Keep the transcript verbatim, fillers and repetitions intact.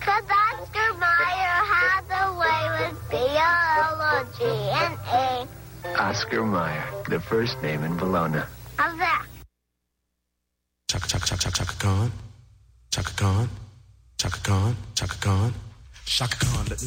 Because Oscar Mayer had a way with B L O G N A. Oscar Mayer, the first name in Bologna. How's that? Chaka chaka chaka chaka Khan, Chaka Khan, Chaka Khan, Chaka Khan, Chaka Khan. Let me